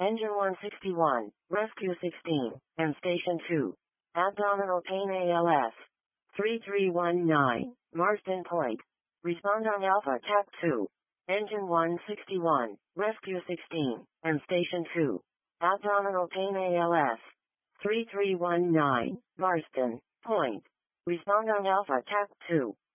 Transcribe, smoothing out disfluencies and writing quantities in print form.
Engine 161, Rescue 16, and Station 2. Abdominal pain ALS. 3319, Marsden Point. Respond on Alpha TAC 2. Engine 161, Rescue 16, and Station 2. Abdominal pain ALS. 3319, Marsden Point. Respond on Alpha TAC 2.